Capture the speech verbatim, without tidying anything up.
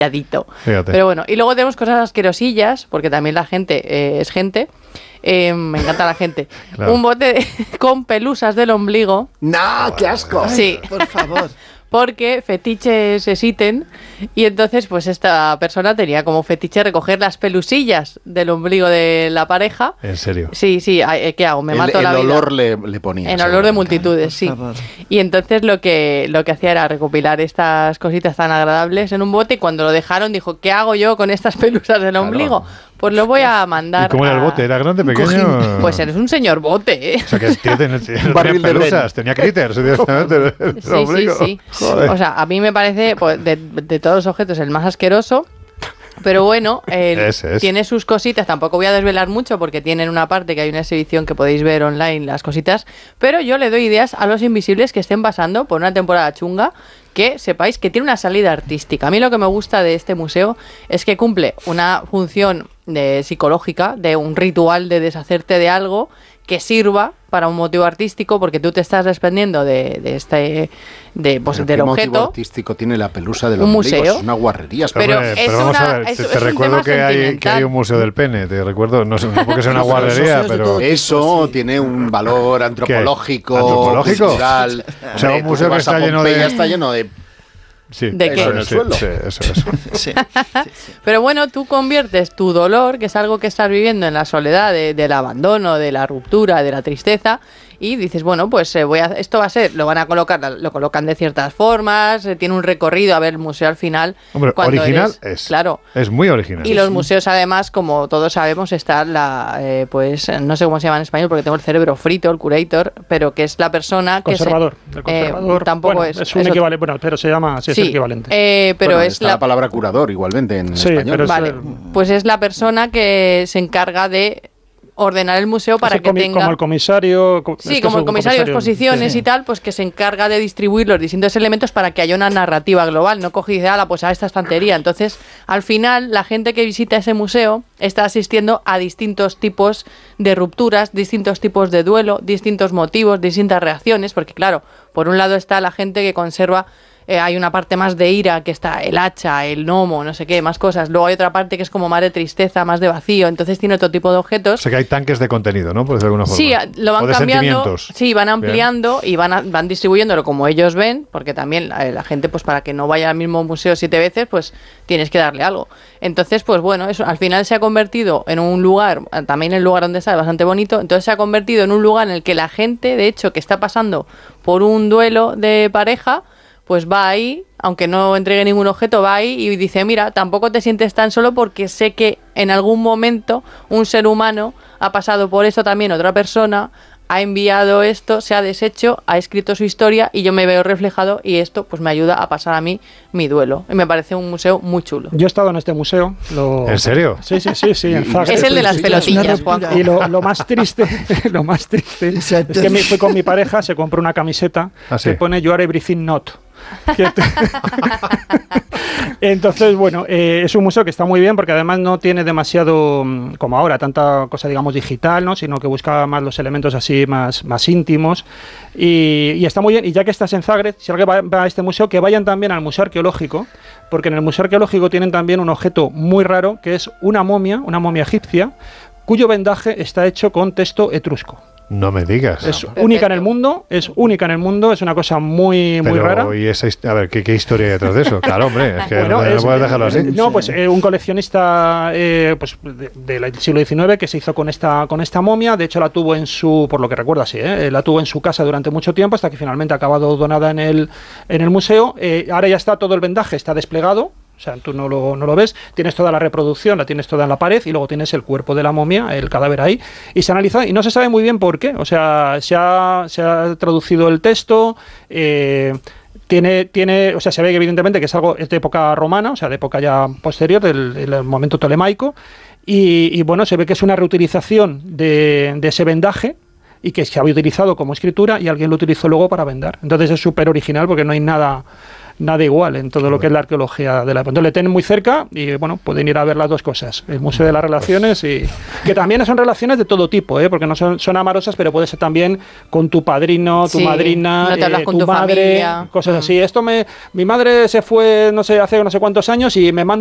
Fíjate. Pero bueno, y luego tenemos cosas asquerosillas, porque también la gente eh, es gente. Eh, me encanta la gente. Claro. Un bote de, con pelusas del ombligo. ¡No! ¡Qué asco! Sí. Ay, por favor. Porque fetiches existen y entonces pues esta persona tenía como fetiche recoger las pelusillas del ombligo de la pareja. ¿En serio? Sí, sí, ¿qué hago? Me el, mato el la vida. El olor le, le ponía. En olor de multitudes, Por sí. favor. Y entonces lo que, lo que hacía era recopilar estas cositas tan agradables en un bote y cuando lo dejaron dijo, ¿qué hago yo con estas pelusas del Claro. ombligo? Pues lo voy a mandar. ¿Y cómo era el a... bote? ¿Era grande, pequeño? Pues eres un señor bote, ¿eh? O sea, que tiene, tiene, Un barril tenía de pelusas, Bren. tenía critters, directamente, el, el Sí, ombligo. sí, sí. Joder. O sea, a mí me parece pues, de, de todos los objetos el más asqueroso. Pero bueno, eh, Ese es. tiene sus cositas, tampoco voy a desvelar mucho porque tienen una parte que hay una exhibición que podéis ver online, las cositas, pero yo le doy ideas a los invisibles que estén pasando por una temporada chunga, que sepáis que tiene una salida artística. A mí lo que me gusta de este museo es que cumple una función de psicológica, de un ritual de deshacerte de algo que sirva para un motivo artístico, porque tú te estás desprendiendo de, de este de, pues, Pero del ¿qué motivo objeto. artístico tiene la pelusa del Un ombligo? museo. Es una guarrería. Pero Hombre, es vamos una- a ver, es- te, es te un recuerdo tema que hay, que sentimental. hay un museo del pene, te recuerdo, no sé, no porque sea una Los guarrería, museos de pero... todo tipo. Eso Sí. tiene un valor antropológico, ¿Antropológico? cultural. O sea, un Hombre, tú museo que vas a está lleno de- Pompeya, está lleno de... Sí, ¿De qué? eso, En el sí, suelo. sí, eso, eso. Sí, sí, sí. Pero bueno, tú conviertes tu dolor, que es algo que estás viviendo en la soledad, de- del abandono, de la ruptura, de la tristeza, y dices, bueno, pues eh, voy a, esto va a ser, lo van a colocar, lo colocan de ciertas formas, eh, tiene un recorrido, a ver el museo al final. Hombre, cuando original eres- es. Claro. Es muy original. Y los museos, además, como todos sabemos, está la, eh, pues, no sé cómo se llama en español porque tengo el cerebro frito, el curator, pero que es la persona que... se- Conservador. El conservador. eh, tampoco bueno, es... es un es equivalente, bueno, pero se llama, sí, sí, es el equivalente. eh, pero Bueno, es está la... la palabra curador igualmente en Sí, español. pero es- Vale, pues es la persona que se encarga de ordenar el museo para Es que comi- tenga... Como el comisario... co- Sí, es que como es el un comisario de exposiciones sí. y tal, pues que se encarga de distribuir los distintos elementos para que haya una narrativa global. No coge y dice, ala, pues a esta estantería. Entonces, al final, la gente que visita ese museo está asistiendo a distintos tipos de rupturas, distintos tipos de duelo, distintos motivos, distintas reacciones, porque claro, por un lado está la gente que conserva... Eh, hay una parte más de ira, que está el hacha, el gnomo, no sé qué, más cosas. Luego hay otra parte que es como más de tristeza, más de vacío. Entonces tiene otro tipo de O objetos. sea que hay tanques de contenido, ¿no? Por decirlo de alguna forma. Sí, a- lo van O de cambiando. sentimientos. Sí, van ampliando y van, a- van distribuyéndolo como ellos ven, porque también la, la gente, pues para que no vaya al mismo museo siete veces, pues tienes que darle algo. Entonces, pues bueno, eso al final se ha convertido en un lugar, también el lugar donde está es bastante bonito, entonces se ha convertido en un lugar en el que la gente, de hecho, que está pasando por un duelo de pareja, pues va ahí, aunque no entregue ningún objeto, va ahí y dice, mira, tampoco te sientes tan solo porque sé que en algún momento un ser humano ha pasado por esto también, otra persona ha enviado esto, se ha deshecho, ha escrito su historia y yo me veo reflejado y esto pues me ayuda a pasar a mí mi duelo. Y me parece un museo muy chulo. Yo he estado en este museo. Lo... ¿En serio? Sí, sí, sí, sí, en Zagreb. Es el de las Sí, pelotillas, es una Juanjo. Y lo, lo más triste, lo más triste Exacto. es que me fui con mi pareja, se compró una camiseta Ah, sí. que pone You are everything not. Que te- Entonces, bueno, eh, es un museo que está muy bien porque además no tiene demasiado, mm, como ahora, tanta cosa, digamos, digital, ¿no? Sino que busca más los elementos así más, más íntimos y, y está muy bien. Y ya que estás en Zagreb, si alguien va, va a este museo, que vayan también al Museo Arqueológico, porque en el Museo Arqueológico tienen también un objeto muy raro que es una momia, una momia egipcia, cuyo vendaje está hecho con texto etrusco. No me digas. Es única en el mundo, es única en el mundo, es una cosa muy, muy Pero, rara. ¿y esa hist- a ver, ¿qué, qué historia hay detrás de eso? Claro, hombre, es que Bueno, no, no es- puedes dejarlo así. No, pues eh, un coleccionista eh, pues, de- del siglo diecinueve que se hizo con esta, con esta momia. De hecho, la tuvo en su, por lo que recuerdo así, eh, la tuvo en su casa durante mucho tiempo hasta que finalmente ha acabado donada en el, en el museo. Eh, ahora ya está todo el vendaje, está desplegado. O sea, tú no lo, no lo ves, tienes toda la reproducción, la tienes toda en la pared y luego tienes el cuerpo de la momia, el cadáver ahí, y se analiza y no se sabe muy bien por qué. O sea, se ha, se ha traducido el texto, eh, tiene, tiene, o sea, se ve que evidentemente que es algo es de época romana, o sea, de época ya posterior, del, del momento tolemaico, y, y bueno, se ve que es una reutilización de, de ese vendaje, y que se había utilizado como escritura y alguien lo utilizó luego para vendar. Entonces es súper original porque no hay nada nada igual en todo lo que es la arqueología de la época. Entonces le tienen muy cerca y bueno, pueden ir a ver las dos cosas, el Museo de las Relaciones y que también son relaciones de todo tipo, ¿eh? Porque no son, son amorosas, pero puede ser también con tu padrino, tu Sí, madrina, no te hablas eh, con tu tu madre, familia. cosas así. Esto me, mi madre se fue, no sé, hace no sé cuántos años y me manda